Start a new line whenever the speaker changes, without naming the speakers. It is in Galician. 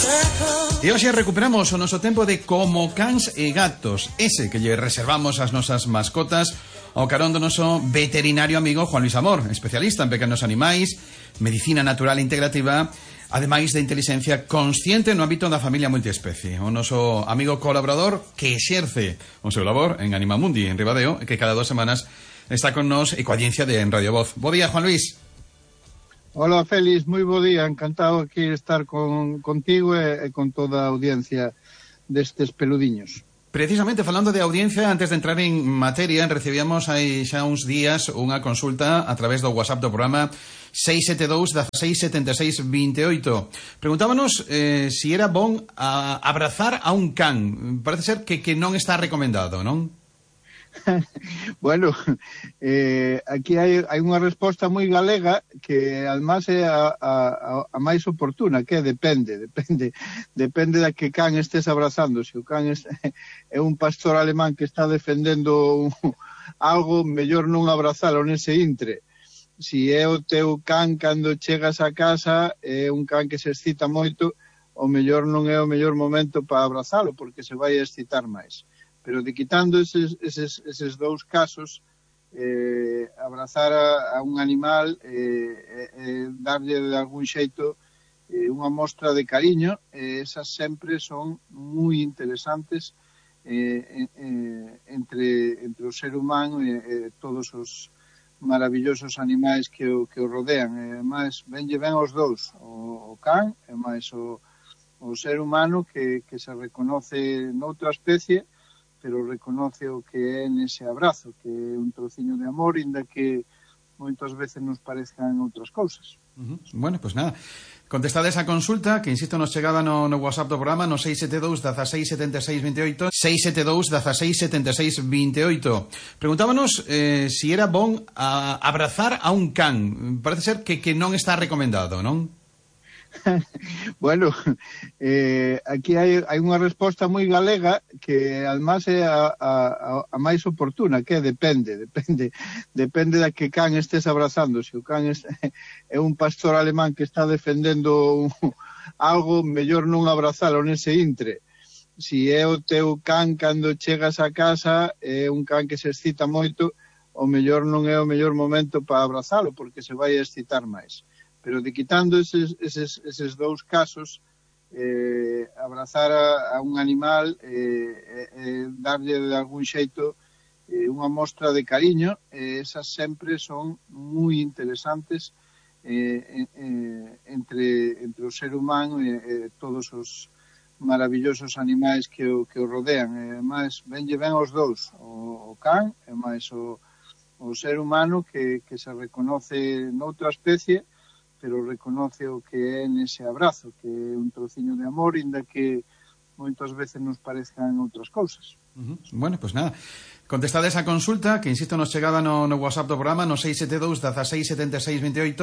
E hoxe recuperamos o noso tempo de Como cans e gatos, ese que lle reservamos ás nosas mascotas ao carón do noso veterinario amigo Juan Luis Amor, especialista en pequenos animais, medicina natural integrativa, ademais de inteligencia consciente no ámbito da familia multiespecie. O noso amigo colaborador que exerce o seu labor en Animamundi, en Ribadeo, que cada 2 semanas está con nos e coa audiencia de En Radio Voz. Bo día, Juan Luis.
Hola, Félix, moi bo día, encantado aquí estar contigo e con toda a audiencia destes peludiños.
Precisamente falando de audiencia, antes de entrar en materia, recibíamos hai xa uns días unha consulta a través do WhatsApp do programa 672 1676 28. Preguntábanos si era bon abrazar a un can. Parece ser que non está recomendado, non?
Bueno, aquí hai unha resposta moi galega que además é a máis oportuna, que depende da que can estés abrazando. Se o can é un pastor alemán que está defendendo algo, mellor non abrazalo nese intre. Si é o teu can cando chegas a casa, é un can que se excita moito, o mellor non é o mellor momento para abrazalo, porque se vai a excitar máis. Pero de quitando eses dous casos, abrazar a un animal, darlle de algún xeito unha mostra de cariño, esas sempre son moi interesantes entre o ser humano e todos os maravillosos animais que o rodean. Ademais, venlle ben os dous, o can e máis o ser humano que se reconoce noutra especie, pero reconoce o que é nese abrazo, que é un trociño de amor, inda que moitas veces nos parezcan outras cousas.
Bueno, pues nada, contestades a consulta, que insisto, nos chegaba no WhatsApp do programa, no 672 1676 28, 672 1676 28. Preguntábanos si era bon abrazar a un can. Parece ser que non está recomendado, non?
Bueno, aquí hai unha resposta moi galega que además é a máis oportuna, que depende da que can estés abrazando. Se o can é un pastor alemán que está defendendo algo, mellor non abrazalo nese intre. Si é o teu can cando chegas a casa, é un can que se excita moito, o mellor non é o mellor momento para abrazalo, porque se vai a excitar máis. Pero de quitando eses dous casos, abrazar a un animal, darlle de algún xeito unha mostra de cariño, esas sempre son moi interesantes entre o ser humano e todos os maravillosos animais que o rodean. Ademais, venlle ben os dous, o can e máis o ser humano que se reconoce noutra especie, pero reconoce o que é nese abrazo, que é un trociño de amor, inda que moitas veces nos parezcan outras cousas.
Bueno, pues nada, contestades a consulta, que insisto, nos chegaba no WhatsApp do programa, no 672 1676 28,